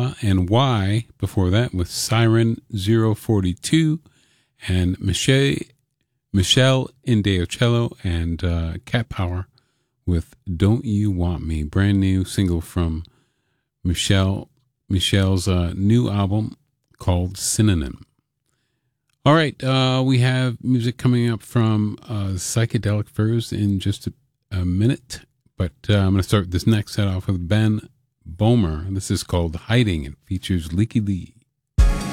and Y before that with Siren 042 and Michelle Indiocello and Cat Power with Don't You Want Me, brand new single from Michelle's new album called Synonym. All right, we have music coming up from Psychedelic Furs in just a minute, but I'm going to start this next set off with Ben Bomer. This is called Hiding. It features Leaky Lee.